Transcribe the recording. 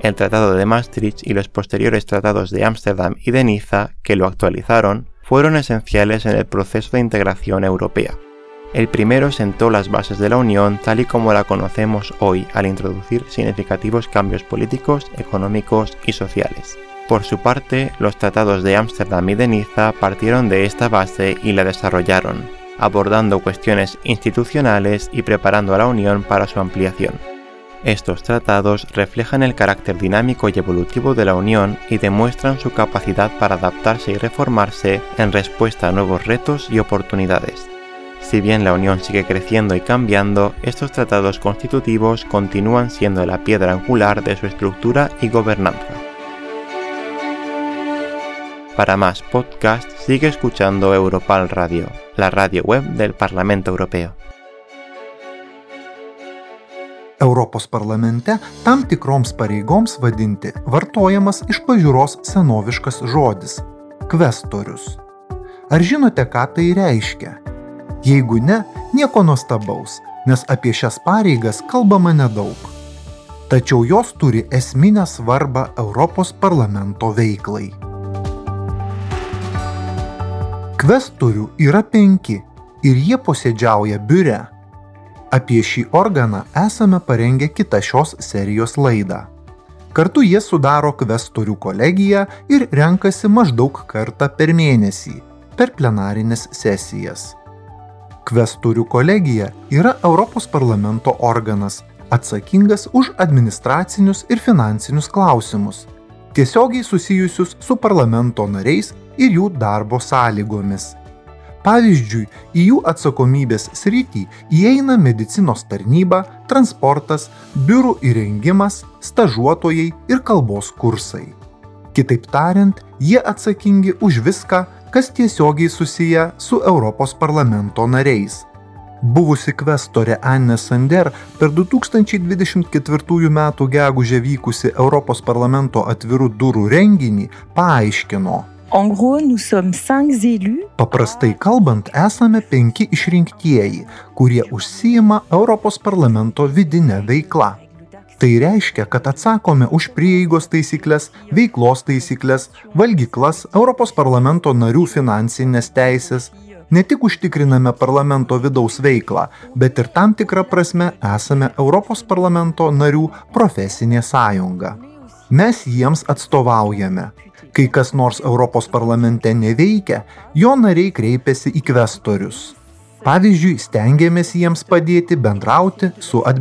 el Tratado de Maastricht y los posteriores tratados de Ámsterdam y de Niza, que lo actualizaron, fueron esenciales en el proceso de integración europea. El primero sentó las bases de la Unión tal y como la conocemos hoy al introducir significativos cambios políticos, económicos y sociales. Por su parte, los tratados de Ámsterdam y de Niza partieron de esta base y la desarrollaron, abordando cuestiones institucionales y preparando a la Unión para su ampliación. Estos tratados reflejan el carácter dinámico y evolutivo de la Unión y demuestran su capacidad para adaptarse y reformarse en respuesta a nuevos retos y oportunidades. Si bien la Unión sigue creciendo y cambiando, estos tratados constitutivos continúan siendo la piedra angular de su estructura y gobernanza. Para más podcasts, sigue escuchando Europal Radio, la radio web del Parlamento Europeo. Europos parlamente tam tikroms pareigoms vadinti vartojamas iš pažiūros senoviškas žodis – kvestorius. Ar žinote, ką tai reiškia? Jeigu ne, nieko nuostabaus, nes apie šias pareigas kalbama nedaug. Tačiau jos turi esminę svarbą Europos parlamento veiklai. Kvestorių yra 5 ir jie posėdžiauja biure. Apie šį organą esame parengę kitą šios serijos laidą. Kartu jie sudaro kvestorių kolegiją ir renkasi maždaug kartą per mėnesį, per plenarines sesijas. Kvestorių kolegija yra Europos parlamento organas, atsakingas už administracinius ir finansinius klausimus, tiesiogiai susijusius su parlamento nariais ir jų darbo sąlygomis. Pavyzdžiui, į jų atsakomybės sritį įeina medicinos tarnyba, transportas, biurų įrengimas, stažuotojai ir kalbos kursai. Kitaip tariant, jie atsakingi už viską, kas tiesiogiai susiję su Europos parlamento nariais. Buvusi kvestorė Anne Sander per 2024 m. gegužę vykusi Europos parlamento atvirų durų renginį paaiškino. En gros, nous sommes 5 élus. Paprastai kalbant, esame 5 išrinktieji, kurie užsiima Europos parlamento vidinę veiklą. Tai reiškia, kad atsakome už prieigos taisyklės, veiklos taisyklės, valgyklas, Europos parlamento narių finansinės teisės. Ne tik užtikriname parlamento vidaus veiklą, bet ir tam tikrą prasme esame Europos parlamento narių profesinė sąjunga. Mes jiems atstovaujame. Kai kas nors Europos parlamente neveikia, jo nariai kreipiasi į kvestorius. Pavyzdžiui, stengiamės jiems padėti bendrauti su